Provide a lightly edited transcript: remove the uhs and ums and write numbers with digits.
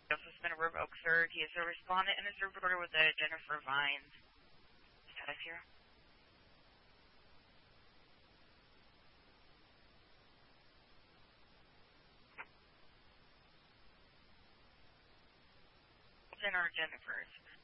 Also spent a River Oak third. He is a respondent and a served order with Jennifer Vines. Status here. Our Jennifer's.